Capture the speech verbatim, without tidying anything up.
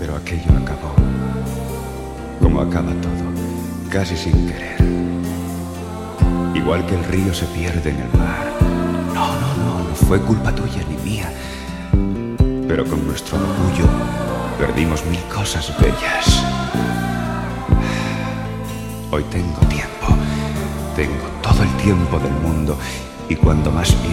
Pero aquello acabó, como acaba todo, casi sin querer. Igual que el río se pierde en el mar. No, no, no, no fue culpa tuya ni mía. Pero con nuestro orgullo perdimos mil cosas bellas. Hoy tengo tiempo, tengo todo el tiempo del mundo, y cuando más pienso